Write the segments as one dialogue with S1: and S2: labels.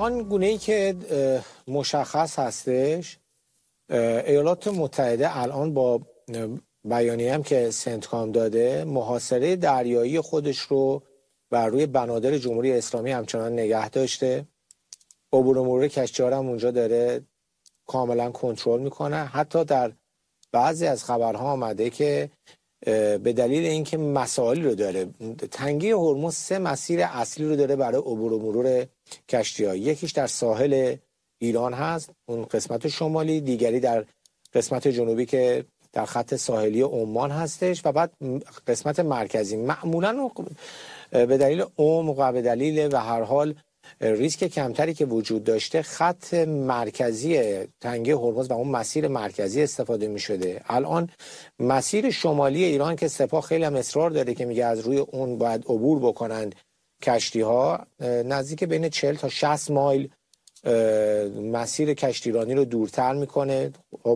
S1: الان گونه‌ای که مشخص هستش، ایالات متحده الان با بیانیه‌ای هم که سنتکام داده محاصره دریایی خودش رو بر روی بنادر جمهوری اسلامی همچنان نگه داشته. عبور و مرور کشتی‌ها هم اونجا داره کاملا کنترل میکنه. حتی در بعضی از خبرها آمده که به دلیل اینکه مسائلی رو داره، تنگه هرمز 3 مسیر اصلی رو داره برای عبور و مرور کشتی‌ها. یکیش در ساحل ایران هست، اون قسمت شمالی، دیگری در قسمت جنوبی که در خط ساحلی عمان هستش و بعد قسمت مرکزی. معمولاً به دلیل عمق و به دلیل به هر حال ریسک کمتری که وجود داشته، خط مرکزی تنگه هرمز و اون مسیر مرکزی استفاده می شده. الان مسیر شمالی ایران که سپاه خیلی هم اصرار داره که میگه از روی اون باید عبور بکنند کشتی ها، نزدیک بین 40 تا 60 مایل مسیر کشتیرانی رو دورتر میکنه.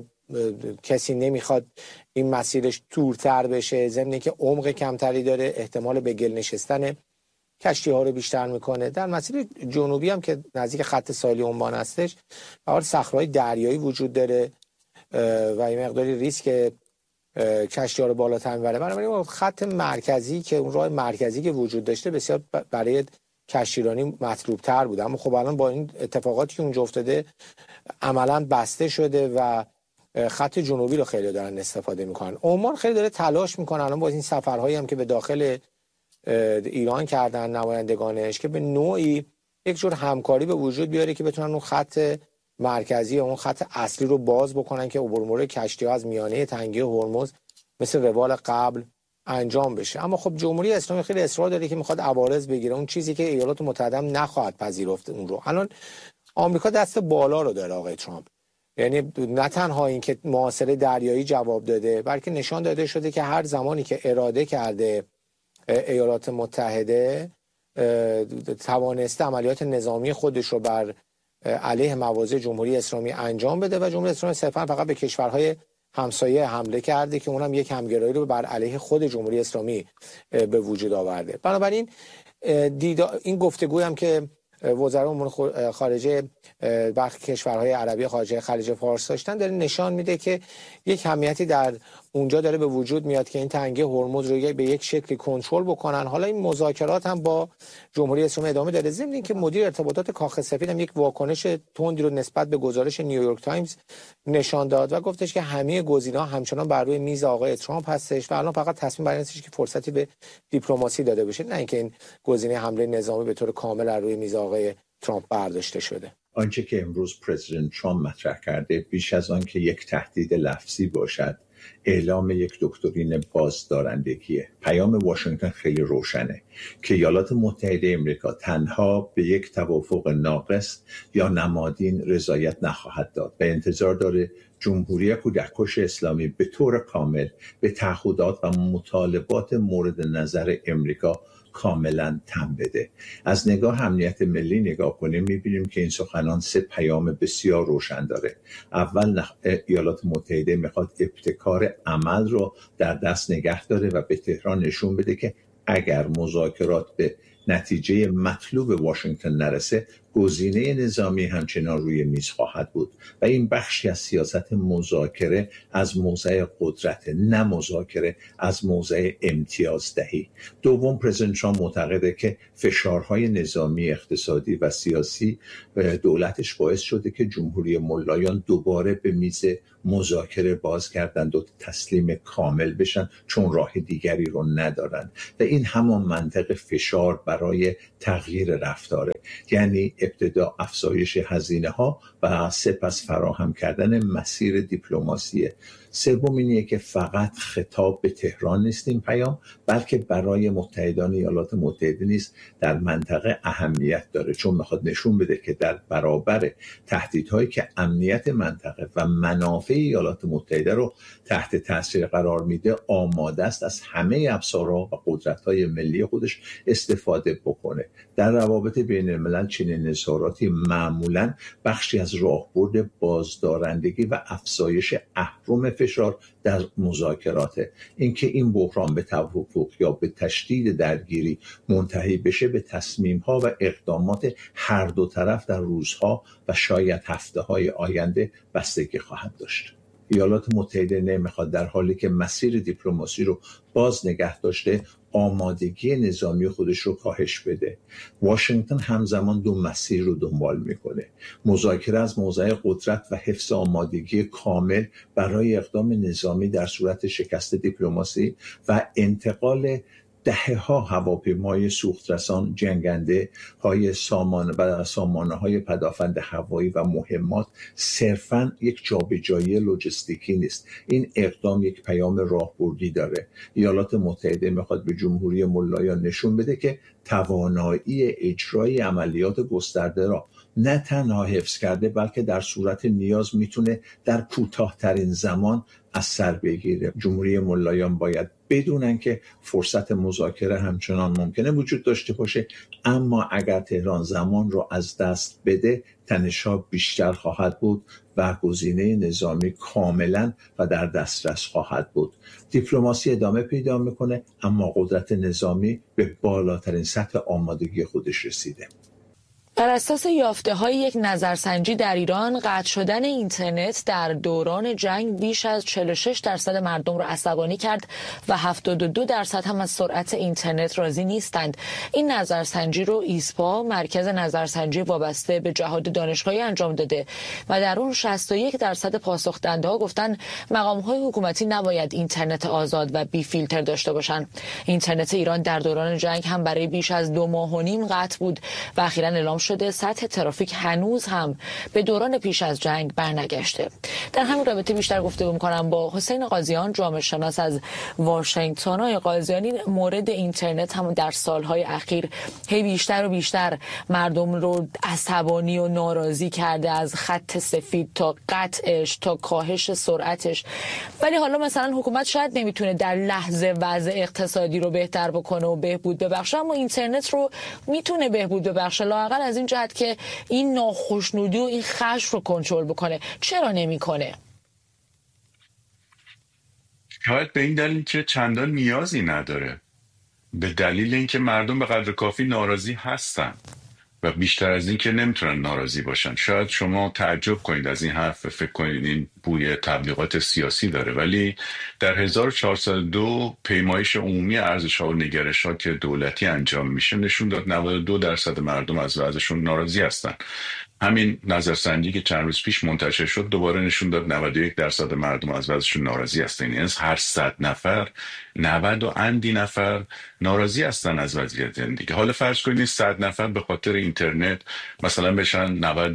S1: کسی نمیخواد این مسیرش دورتر بشه، ضمن که عمق کمتری داره، احتمال به گل نشستن کشتی ها رو بیشتر میکنه. در مسیر جنوبی هم که نزدیک خط ساحلی عمان هستش، به صخره‌های دریایی وجود داره و این مقداری ریسک کشتی ها رو بالاتر میبره. بنابراین خط مرکزی که اون راه مرکزی که وجود داشته بسیار برای کشتیرانی مطلوب تر بوده، اما خب الان با این اتفاقاتی که اونجا افتاده عملا بسته شده و خط جنوبی رو خیلی دارن استفاده میکنن. عمان خیلی داره تلاش میکنه الان با این سفرهایی هم که به داخل ایران کردن نمایندگانش، که به نوعی یک جور همکاری به وجود بیاره که بتونن اون خط مرکزی و اون خط اصلی رو باز بکنن که عبور و مرور کشتی‌ها از میانه تنگه هرمز مثل روال قبل انجام بشه. اما خب جمهوری اسلامی خیلی اصرار داره که میخواد عوارض بگیره، اون چیزی که ایالات متحده هم نخواهد پذیرفت اون رو. الان آمریکا دست بالا رو داره آقای ترامپ، یعنی نه تنها این که محاصره دریایی جواب داده، بلکه نشان داده شده که هر زمانی که اراده کرده ایالات متحده توانسته عملیات نظامی خودش رو بر علیه مواضع جمهوری اسلامی انجام بده و جمهوری اسلامی صرفا فقط به کشورهای همسایه حمله کرده که اونم یک همگرایی رو بر علیه خود جمهوری اسلامی به وجود آورده. بنابراین این گفتگوی هم که وزرای امور خارجه برخی کشورهای عربی خارجه خلیج فارس داشتن داره نشان میده که یک همیتی در اونجا داره به وجود میاد که این تنگه هرمز رو به یک شکلی کنترل بکنن. حالا این مذاکرات هم با جمهوری اسلامی ادامه داره، ضمن اینکه مدیر ارتباطات کاخ سفید هم یک واکنش تندی رو نسبت به گزارش نیویورک تایمز نشان داد و گفتش که همه گزینه‌ها همچنان بر روی میز آقای ترامپ هستش و الان فقط تصمیم بر این هستش که فرصتی به دیپلماسی داده بشه، نه اینکه این گزینه حمله نظامی به طور کامل از روی میز آقای ترامپ برداشته شده.
S2: آنچه که امروز پرزیدنت ترامپ مطرح کرده بیش از آن که یک تهدید لفظی باشد، اعلام یک دکترین بازدارندگیه. پیام واشنگتن خیلی روشنه که ایالات متحده آمریکا تنها به یک توافق ناقص یا نمادین رضایت نخواهد داد و انتظار داره جمهوری کودککش اسلامی به طور کامل به تعهدات و مطالبات مورد نظر امریکا کاملا تن بده. از نگاه امنیت ملی نگاه کنیم میبینیم که این سخنان 3 پیام بسیار روشن داره. اول، ایالات متحده میخواد ابتکار عمل رو در دست نگه داره و به تهران نشون بده که اگر مذاکرات به نتیجه مطلوب واشنگتن نرسه، گزینه نظامی همچنان روی میز خواهد بود و این بخشی از سیاست مذاکره از موضع قدرت، نه مذاکره از موضع امتیازدهی. دوم، پرزیدنت ترامپ معتقده که فشارهای نظامی، اقتصادی و سیاسی دولتش باعث شده که جمهوری ملایان دوباره به میز مذاکره باز کردند و تسلیم کامل بشن چون راه دیگری رو ندارن و این همان منطق فشار برای تغییر رفتاره، یعنی ابتدا افزایش هزینه ها و سپس فراهم کردن مسیر دیپلماسیه. سوم اینه که فقط خطاب به تهران نیست این پیام، بلکه برای متحدان ایالات متحده نیز در منطقه اهمیت داره، چون میخواد نشون بده که در برابر تهدیدهایی که امنیت منطقه و منافع ایالات متحده رو تحت تاثیر قرار میده، آماده است از همه ابزارها و قدرت‌های ملی خودش استفاده بکنه. در روابط بین الملل چنین اظهاراتی معمولاً بخشی از راهبرد بازدارندگی و افزایش اهرم فشار در مذاکراته. اینکه این بحران به توافق یا به تشدید درگیری منتهی بشه به تصمیم‌ها و اقدامات هر دو طرف در روزها و شاید هفته‌های آینده بستگی خواهد داشت. ایالات متحده نمیخواد در حالی که مسیر دیپلماسی رو باز نگه داشته آمادگی نظامی خودش رو کاهش بده. واشنگتن همزمان دو مسیر رو دنبال میکنه: مذاکره از موضع قدرت و حفظ آمادگی کامل برای اقدام نظامی در صورت شکست دیپلماسی و انتقال دهه‌ها هواپیمای سوخترسان جنگنده های سامانه های پدافند هوایی و مهمات صرفاً یک جابجایی لوجستیکی نیست. این اقدام یک پیام راهبردی داره. ایالات متحده میخواد به جمهوری ملایان نشون بده که توانایی اجرای عملیات گسترده را نه تنها حفظ کرده بلکه در صورت نیاز میتونه در کوتاه‌ترین زمان از سر بگیره. جمهوری ملایان باید بدونن که فرصت مذاکره همچنان ممکنه وجود داشته باشه، اما اگر تهران زمان رو از دست بده تنش‌ها بیشتر خواهد بود و گزینه نظامی کاملا و در دسترس خواهد بود. دیپلماسی ادامه پیدا میکنه اما قدرت نظامی به بالاترین سطح آمادگی خودش رسیده.
S3: بر اساس یافته‌های یک نظرسنجی در ایران، قطع شدن اینترنت در دوران جنگ بیش از 46% مردم را عصبانی کرد و 72% هم از سرعت اینترنت راضی نیستند. این نظرسنجی رو ایسپا، مرکز نظرسنجی وابسته به جهاد دانشگاهی انجام داده و در اون 61% پاسخ دهنده‌ها گفتن مقام‌های حکومتی نباید اینترنت آزاد و بی فیلتر داشته باشند. اینترنت ایران در دوران جنگ هم برای بیش از 2.5 ماه قطع بود و اخیراً اعلام شده سطح ترافیک هنوز هم به دوران پیش از جنگ برنگشته. در همین رابطه بیشتر گفتگو می‌کنم با حسین قاضیان، جامعه شناس از واشنگتن. آقای قاضیان، مورد اینترنت هم در سالهای اخیر هی بیشتر و بیشتر مردم رو عصبانی و ناراضی کرده، از خط سفید تا قطعش تا کاهش سرعتش. ولی حالا مثلا حکومت شاید نمیتونه در لحظه وضع اقتصادی رو بهتر بکنه و بهبود ببخشه، اما اینترنت رو میتونه بهبود ببخشه، لااقل از این جهت که این ناخوشنودی و این خشم رو کنترل بکنه. چرا نمیکنه؟
S4: شاید به این دلیل که چندان نیازی نداره، به دلیل اینکه مردم به قدر کافی ناراضی هستن و بیشتر از این که نمیتونن ناراضی باشن. شاید شما تعجب کنید از این حرف، فکر کنید این بوی تبلیغات سیاسی داره، ولی در 1402 پیمایش عمومی ارزش‌ها و نگرش‌ها که دولتی انجام میشه نشون داد 92% مردم از وضعشون ناراضی هستن. همین نظرسنجی که چند روز پیش منتشر شد دوباره نشون داد 91% مردم از وضعشون ناراضی هستن. یعنی از هر 100 نفر 90 و اندی نفر ناراضی هستن از وضعیت زندگی. حالا فرض کنید 100 نفر به خاطر اینترنت مثلا بشن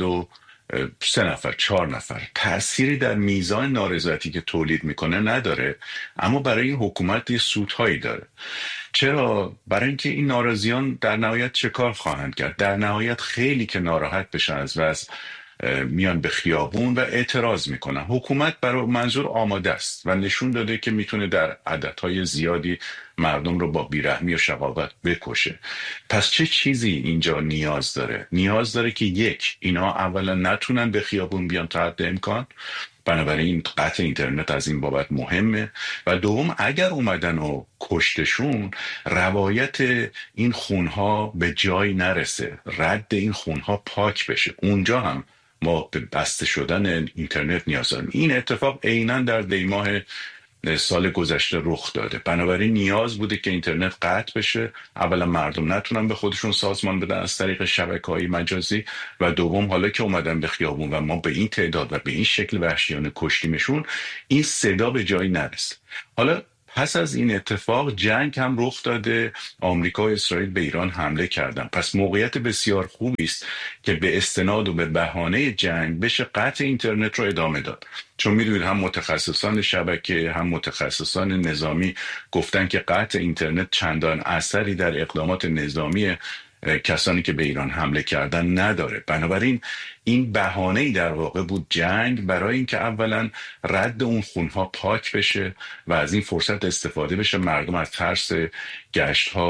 S4: 93 نفر، 4 نفر، تأثیری در میزان نارضایتی که تولید میکنه نداره، اما برای این حکومت یه سودهایی داره. چرا؟ برای اینکه این ناراضیان در نهایت چه کار خواهند کرد؟ در نهایت خیلی که ناراحت بشن از وضع میان به خیابون و اعتراض میکنن. حکومت برای منظور آماده است و نشون داده که میتونه در عددهای زیادی مردم رو با بیرحمی و شقاوت بکشه. پس چه چیزی اینجا نیاز داره؟ نیاز داره که یک، اینا اولا نتونن به خیابون بیان تا حد امکان، بنابراین قطع اینترنت از این بابت مهمه، و دوم اگر اومدن و کشتشون روایت این خونها به جای نرسه، رد این خونها پاک بشه، اونجا هم ما به بسته شدن اینترنت نیاز داریم. این اتفاق عیناً در دیماه سال گذشته رخ داده. بنابراین نیاز بوده که اینترنت قطع بشه، اولا مردم نتونن به خودشون سازمان بدن از طریق شبکه‌های مجازی، و دوم حالا که اومدن به خیابون و ما به این تعداد و به این شکل وحشیانه کشتیمشون، این صدا به جایی نرسه. حالا پس از این اتفاق جنگ هم رخ داده، آمریکا و اسرائیل به ایران حمله کردن. پس موقعیت بسیار خوبی است که به استناد و به بهانه جنگ بشه قطع اینترنت رو ادامه داد. چون میدونید هم متخصصان شبکه هم متخصصان نظامی گفتن که قطع اینترنت چندان اثری در اقدامات نظامی کسانی که به ایران حمله کردن نداره. بنابراین این بهانه‌ای در واقع بود جنگ، برای اینکه اولا رد اون خونها پاک بشه و از این فرصت استفاده بشه، مردم از ترس گشت‌ها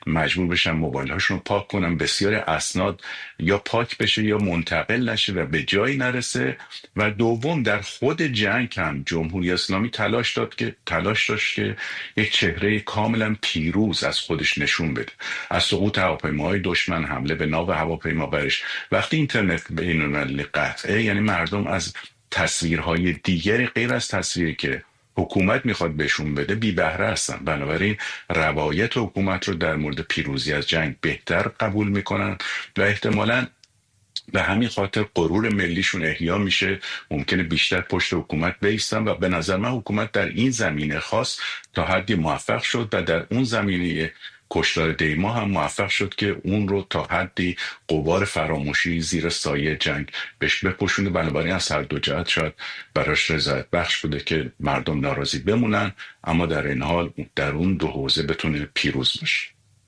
S4: مجبور بشن موبایل هاشون رو پاک کنن، بسیار اسناد یا پاک بشه یا منتقل نشه و به جایی نرسه. و دوم، در خود جنگ هم جمهوری اسلامی تلاش داشت که یک چهره کاملا پیروز از خودش نشون بده. از سقوط هواپیماهای دشمن، حمله به ناو هواپیما برش. وقتی اینترنت بین‌المللی قطعه، یعنی مردم از تصویرهای دیگری غیر از تصویری که حکومت میخواد بهشون بده بی بهره هستن. بنابراین روایت حکومت رو در مورد پیروزی از جنگ بهتر قبول میکنن و احتمالاً به همین خاطر غرور ملیشون احیا میشه، ممکنه بیشتر پشت حکومت بایستن. و به نظر من حکومت در این زمینه خاص تا حدی موفق شد و در اون زمینه کشتار دیما هم موفق شد که اون رو تا حدی غبار فراموشی زیر سایه جنگ بهش بپوشونه. بنابراین از هر دو جهت شاید براش رضایت بخش بوده که مردم ناراضی بمونن، اما در این حال در اون دو حوزه بتونه پیروز بشه.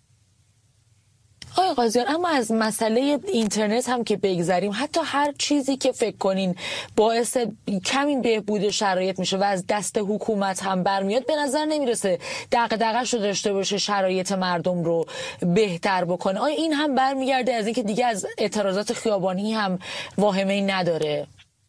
S3: آقای قاضیان، اما از مسئله اینترنت هم که بگذریم، حتی هر چیزی که فکر کنین باعث کمی بهبود شرایط میشه و از دست حکومت هم برمیاد، به نظر نمیرسه دغدغه‌شو داشته باشه شرایط مردم رو بهتر بکنه. آیا این هم برمیگرده از اینکه دیگه از اعتراضات خیابانی هم واهمه‌ای نداره؟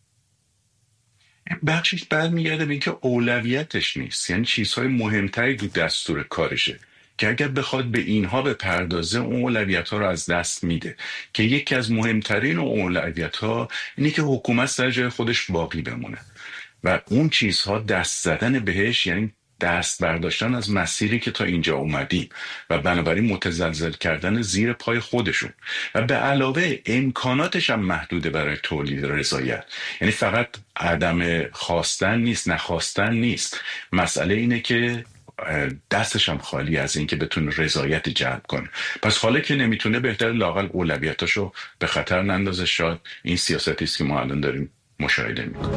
S4: بخشش برمیگرده به اینکه اولویتش نیست، یعنی چیزهای مهمتری تو دستور کارشه که اگر بخواد به اینها بپردازه اون اولویت‌ها رو از دست میده، که یکی از مهمترین اولویت‌ها اینه که حکومت سر جای خودش باقی بمونه و اون چیزها دست زدن بهش یعنی دست برداشتن از مسیری که تا اینجا اومدیم و بنابراین متزلزل کردن زیر پای خودشون و به علاوه امکاناتش هم محدوده برای تولید رضایت. یعنی فقط عدم خواستن نیست، نخواستن نیست، مسئله اینه که دستش هم خالی از این که بتونه رضایت جلب کنه. پس حالا که نمیتونه بهتر لااقل اولویتاشو به خطر نندازه. شاید این سیاستی است که ما الان داریم مشاهده میکنیم.